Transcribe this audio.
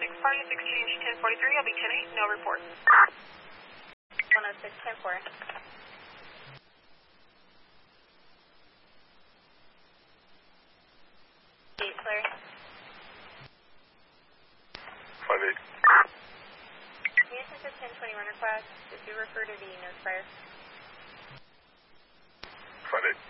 Argus Exchange 1043, I'll be 10-8, no report. 106, 10-4. 8, clear. 5-8. Can you assist with 1021 request? Did you refer to the notifier? 5-8.